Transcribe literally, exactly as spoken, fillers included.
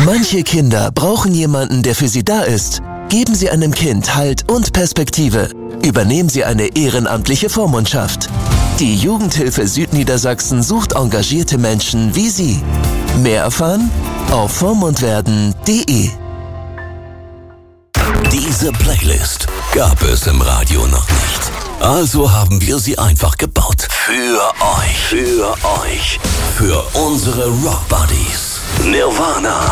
Manche Kinder brauchen jemanden, der für sie da ist. Geben Sie einem Kind Halt und Perspektive. Übernehmen Sie eine ehrenamtliche Vormundschaft. Die Jugendhilfe Südniedersachsen sucht engagierte Menschen wie Sie. Mehr erfahren auf vormundwerden punkt de. Diese Playlist gab es im Radio noch nicht. Also haben wir sie einfach gebaut. Für euch. Für euch. Für unsere Rock Buddies. Nirvana.